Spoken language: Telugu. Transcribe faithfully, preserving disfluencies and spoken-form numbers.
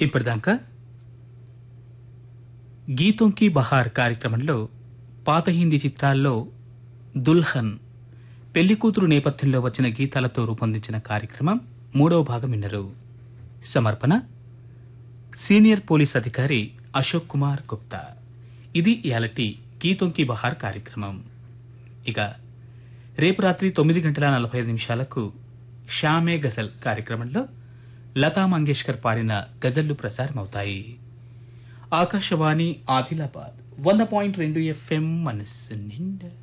ఇప్పటిదాకా గీతం కీ బహార్ కార్యక్రమంలో పాత హిందీ చిత్రాల్లో దుల్హన్ పెళ్లి కూతురు నేపథ్యంలో వచ్చిన గీతాలతో రూపొందించిన కార్యక్రమం మూడవ భాగం విన్నరు. సమర్పణ సీనియర్ పోలీస్ అధికారి అశోక్ కుమార్ గుప్తా. ఇది ఇయాలటి గీతం కీ బహార్ కార్యక్రమం. ఇక రేపు రాత్రి తొమ్మిది గంటల నలభై ఐదు నిమిషాలకు షామే గజల్ కార్యక్రమంలో లతా మంగేష్కర్ పాడిన గజళ్లు ప్రసారమవుతాయి. ఆకాశవాణి ఆదిలాబాద్ వంద పాయింట్ రెండు ఎఫ్ఎం మనస్సు నిండా